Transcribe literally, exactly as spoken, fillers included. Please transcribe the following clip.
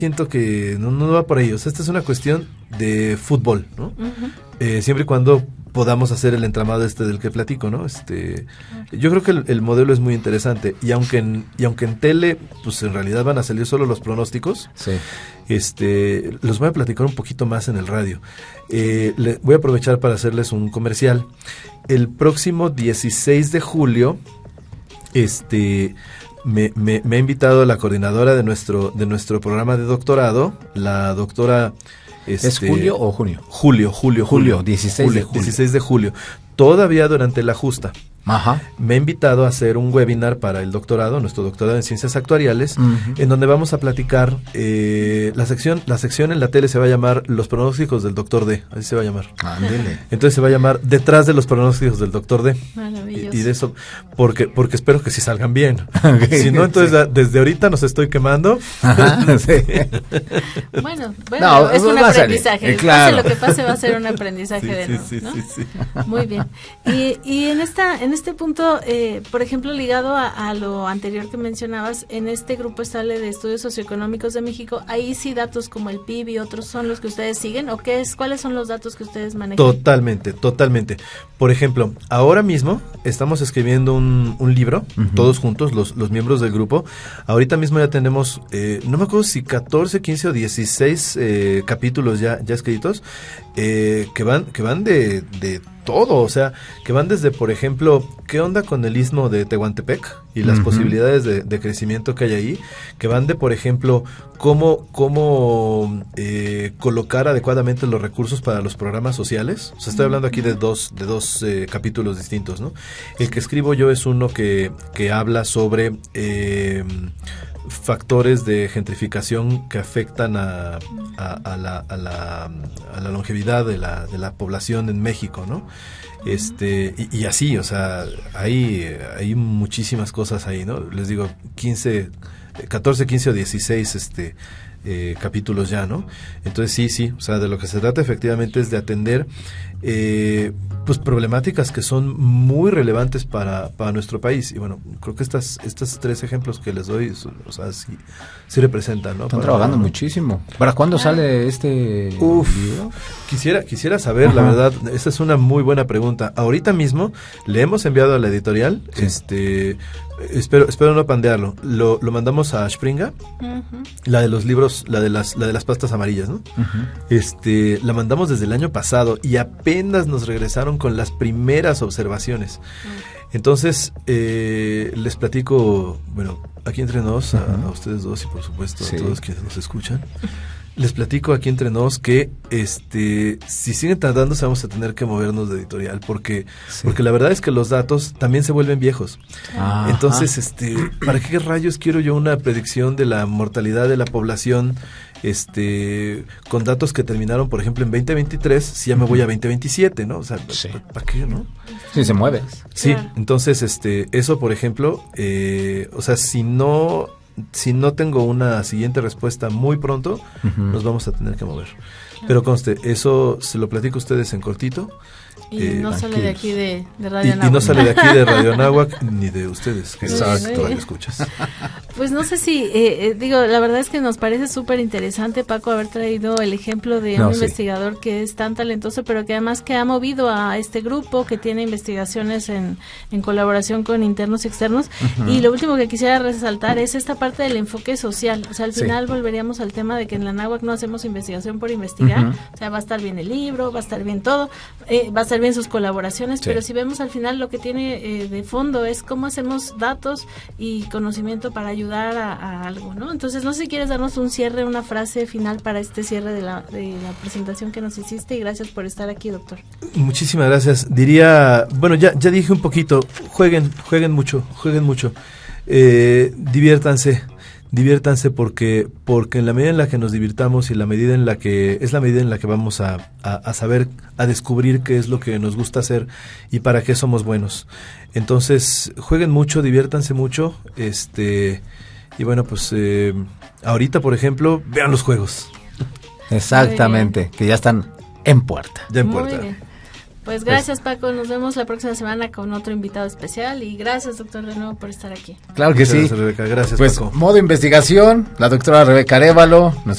siento que no, no va por ahí. O sea, esta es una cuestión de fútbol, ¿no? Uh-huh. Eh, siempre y cuando podamos hacer el entramado este del que platico, ¿no? Este, yo creo que el, el modelo es muy interesante y aunque en, y aunque en tele, pues en realidad van a salir solo los pronósticos, sí. este, los voy a platicar un poquito más en el radio. Eh, le, voy a aprovechar para hacerles un comercial. El próximo dieciséis de julio, este, me, me, me ha invitado la coordinadora de nuestro, de nuestro programa de doctorado, la doctora... Este, ¿Es julio o junio? Julio, julio, julio. Julio, dieciséis julio, de julio. dieciséis de julio. Todavía durante la justa. Ajá. Me ha invitado a hacer un webinar para el doctorado, nuestro doctorado en ciencias actuariales, uh-huh. en donde vamos a platicar, eh, la sección la sección en la tele se va a llamar Los pronósticos del doctor D, así se va a llamar. Ándele. Entonces se va a llamar Detrás de los pronósticos del doctor D. Maravilloso. Y, y de eso, porque porque espero que sí salgan bien. Okay. Si no, entonces sí. desde ahorita nos estoy quemando. Ajá, sí. bueno, bueno, no, es un aprendizaje. Eh, claro. Pase lo que pase, va a ser un aprendizaje sí, de sí, nuevo, sí, ¿no? sí, sí. Muy bien. Y, y en esta en este punto, eh, por ejemplo, ligado a, a lo anterior que mencionabas, en este grupo estable de estudios socioeconómicos de México, ahí sí datos como el P I B y otros son los que ustedes siguen, ¿o qué es, cuáles son los datos que ustedes manejan? Totalmente, totalmente. Por ejemplo, ahora mismo estamos escribiendo un, un libro, uh-huh. todos juntos, los, los miembros del grupo. Ahorita mismo ya tenemos, eh, no me acuerdo si catorce, quince o dieciséis eh, capítulos ya, ya escritos, eh, que van, que van de, de todo, o sea, que van desde, por ejemplo, ¿qué onda con el istmo de Tehuantepec y las uh-huh. posibilidades de, de crecimiento que hay ahí? Que van de, por ejemplo, cómo, cómo eh, colocar adecuadamente los recursos para los programas sociales. O sea, estoy hablando aquí de dos, de dos eh, capítulos distintos, ¿no? El que escribo yo es uno que, que habla sobre eh, factores de gentrificación que afectan a, a, a, la, a, la, a la longevidad de la, de la población en México, ¿no? Este, y, y así, o sea, hay, hay muchísimas cosas ahí, ¿no? Les digo, quince, catorce, quince o dieciséis este, eh, capítulos ya, ¿no? Entonces sí, sí, o sea, de lo que se trata efectivamente es de atender eh, pues problemáticas que son muy relevantes para, para nuestro país. Y bueno, creo que estas estos tres ejemplos que les doy, o sea, sí, sí representan, ¿no? Están para, trabajando ¿no? muchísimo. ¿Para cuándo sale este Uf, video? Quisiera, quisiera saber, Ajá. la verdad, esa es una muy buena pregunta. Ahorita mismo le hemos enviado a la editorial, sí. este... Espero, espero no pandearlo. Lo, lo mandamos a Springa, uh-huh. la de los libros, la de las, la de las pastas amarillas, ¿no? Uh-huh. Este, la mandamos desde el año pasado y apenas nos regresaron con las primeras observaciones. Uh-huh. Entonces, eh, les platico, bueno, aquí entre nos, uh-huh. a, a ustedes dos y por supuesto sí. a todos quienes nos escuchan. Les platico aquí entre nos que este si siguen tardándose vamos a tener que movernos de editorial porque sí. porque la verdad es que los datos también se vuelven viejos. Ajá. Entonces, este, ¿para qué rayos quiero yo una predicción de la mortalidad de la población este con datos que terminaron, por ejemplo, en veinte veintitrés, si ya me voy a veinte veintisiete, ¿no? O sea, sí. ¿para qué, no? Sí, se mueve. Sí, claro. Entonces, este, eso, por ejemplo, eh, o sea, si no si no tengo una siguiente respuesta muy pronto, uh-huh. nos vamos a tener que mover. Claro. Pero conste, eso se lo platico a ustedes en cortito. Y eh, no sale de aquí de, de Radio Anáhuac. Y, y no sale de aquí de Radio Anáhuac ni de ustedes, que exacto, radio escuchas. Pues no sé si, eh, eh, digo, la verdad es que nos parece súper interesante, Paco, haber traído el ejemplo de no, un sí. investigador que es tan talentoso, pero que además que ha movido a este grupo, que tiene investigaciones en, en colaboración con internos y externos. Uh-huh. Y lo último que quisiera resaltar es esta parte del enfoque social. O sea, al final sí. volveríamos al tema de que en la Anáhuac no hacemos investigación por investigar. Uh-huh. O sea, va a estar bien el libro, va a estar bien todo, eh, va a estar bien sus colaboraciones, sí. pero si vemos al final lo que tiene eh, de fondo es cómo hacemos datos y conocimiento para ayudar a, a algo, ¿no? Entonces, no sé si quieres darnos un cierre, una frase final para este cierre de la, de la presentación que nos hiciste, y gracias por estar aquí, doctor. Muchísimas gracias. Diría, bueno, ya, ya dije un poquito, jueguen, jueguen mucho, jueguen mucho, eh, diviértanse. Diviértanse porque porque en la medida en la que nos divirtamos y la medida en la que es la medida en la que vamos a, a, a saber, a descubrir qué es lo que nos gusta hacer y para qué somos buenos. Entonces, jueguen mucho, diviértanse mucho, este y bueno, pues eh, ahorita, por ejemplo, vean los juegos. Exactamente, que ya están en puerta. Ya en puerta. Pues gracias, Paco. Nos vemos la próxima semana con otro invitado especial. Y gracias, doctor, de nuevo por estar aquí. Claro que Muchas sí. Gracias, Rebeca. Gracias, pues, Paco. Modo Investigación, la doctora Rebeca Arévalo,